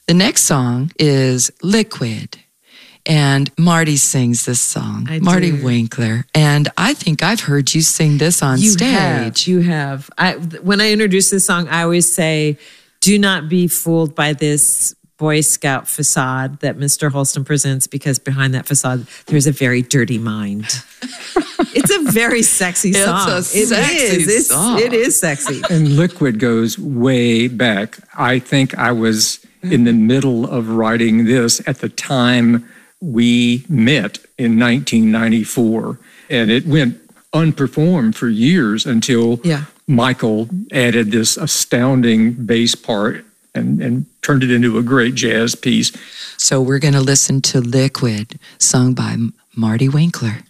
The next song is Liquid. And Marty sings this song, Marty Winkler. And I think I've heard you sing this on stage. You have. When I introduce this song, I always say, do not be fooled by this Boy Scout facade that Mr. Holston presents, because behind that facade, there's a very dirty mind. It's a very sexy song. It's a sexy song. It is sexy. And Liquid goes way back. I think I was in the middle of writing this at the time we met in 1994. And it went unperformed for years until Michael added this astounding bass part and turned it into a great jazz piece. So we're going to listen to Liquid, sung by Marty Winkler.